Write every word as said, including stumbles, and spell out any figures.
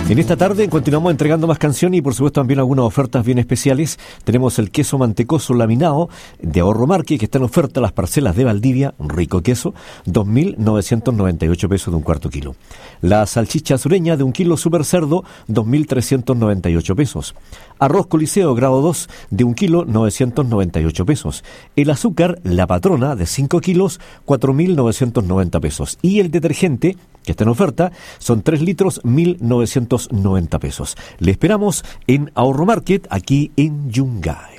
En esta tarde continuamos entregando más canciones y por supuesto también algunas ofertas bien especiales. Tenemos el queso mantecoso laminado de Ahorro Market que está en oferta, las parcelas de Valdivia, un rico queso, dos mil novecientos noventa y ocho pesos de un cuarto kilo. La salchicha sureña de un kilo super cerdo, dos mil trescientos noventa y ocho pesos. Arroz Coliseo grado dos de un kilo, novecientos noventa y ocho pesos. El azúcar La Patrona de cinco kilos, cuatro mil novecientos noventa pesos. Y el detergente que está en oferta son tres litros, mil novecientos noventa pesos. Le esperamos en Ahorro Market aquí en Yungay.